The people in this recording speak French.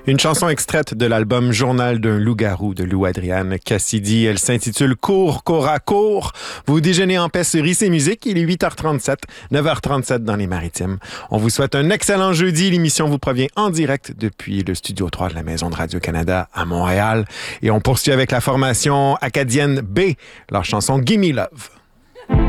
Une chanson extraite de l'album Journal d'un loup-garou de Lou Adriane Cassidy. Elle s'intitule Cours, Cora, cours. Vous déjeunez en paix sur IC Musique. Il est 8h37, 9h37 dans les Maritimes. On vous souhaite un excellent jeudi. L'émission vous provient en direct depuis le studio 3 de la Maison de Radio-Canada à Montréal. Et on poursuit avec la formation acadienne B, leur chanson Gimme Love.